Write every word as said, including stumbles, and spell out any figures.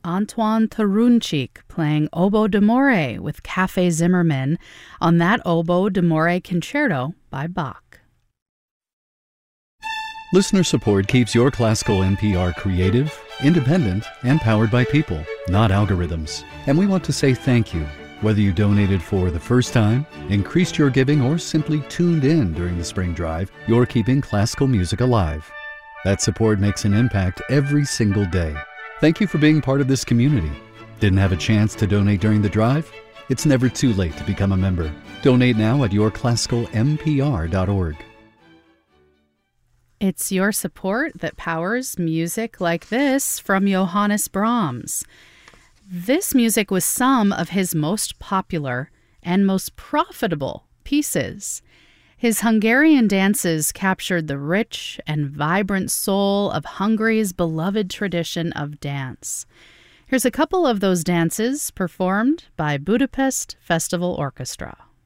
Antoine Tarunchik playing Oboe d'Amore with Cafe Zimmerman on that Oboe d'Amore Concerto by Bach. Listener support keeps your classical N P R creative, independent, and powered by people, not algorithms. And we want to say thank you. Whether you donated for the first time, increased your giving, or simply tuned in during the spring drive, you're keeping classical music alive. That support makes an impact every single day. Thank you for being part of this community. Didn't have a chance to donate during the drive? It's never too late to become a member. Donate now at your classical m p r dot org. It's your support that powers music like this from Johannes Brahms. This music was some of his most popular and most profitable pieces. His Hungarian dances captured the rich and vibrant soul of Hungary's beloved tradition of dance. Here's a couple of those dances performed by Budapest Festival Orchestra.